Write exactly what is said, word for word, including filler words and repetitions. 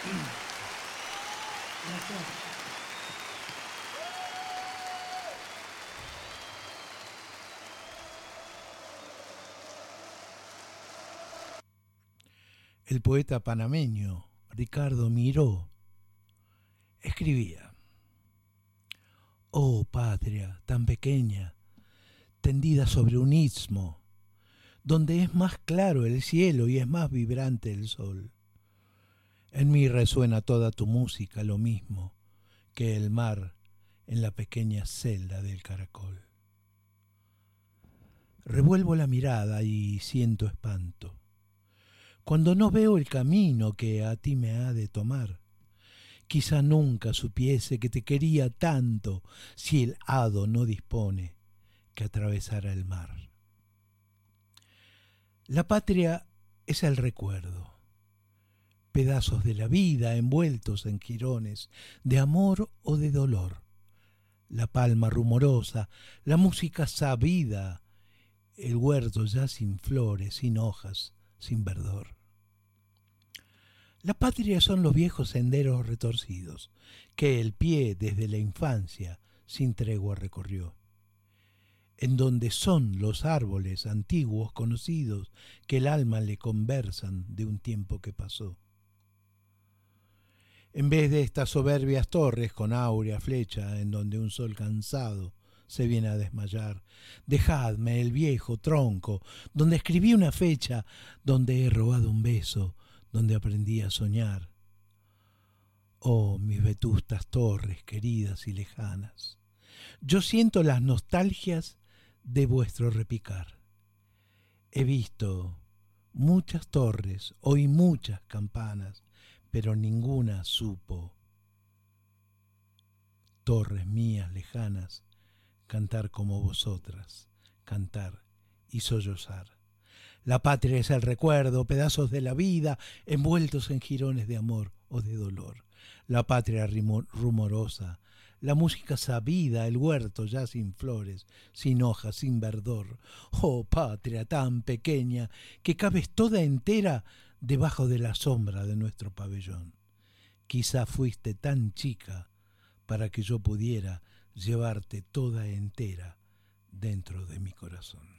Gracias. El poeta panameño Ricardo Miró escribía: Oh patria tan pequeña, tendida sobre un istmo, donde es más claro el cielo y es más vibrante el sol. En mí resuena toda tu música lo mismo que el mar en la pequeña celda del caracol. Revuelvo la mirada y siento espanto, cuando no veo el camino que a ti me ha de tomar. Quizá nunca supiese que te quería tanto si el hado no dispone que atravesara el mar. La patria es el recuerdo, pedazos de la vida envueltos en jirones de amor o de dolor. La palma rumorosa, la música sabida, el huerto ya sin flores, sin hojas, sin verdor. La patria son los viejos senderos retorcidos que el pie desde la infancia sin tregua recorrió, en donde son los árboles antiguos conocidos que el alma le conversan de un tiempo que pasó. En vez de estas soberbias torres con áurea flecha en donde un sol cansado se viene a desmayar, dejadme el viejo tronco donde escribí una fecha, donde he robado un beso, donde aprendí a soñar. Oh, mis vetustas torres queridas y lejanas, yo siento las nostalgias de vuestro repicar. He visto muchas torres, oí muchas campanas, pero ninguna supo, torres mías lejanas, cantar como vosotras, cantar y sollozar. La patria es el recuerdo, pedazos de la vida envueltos en jirones de amor o de dolor. La patria rumorosa, la música sabida, el huerto ya sin flores, sin hojas, sin verdor. Oh patria tan pequeña que cabes toda entera debajo de la sombra de nuestro pabellón. Quizá fuiste tan chica para que yo pudiera llevarte toda entera dentro de mi corazón.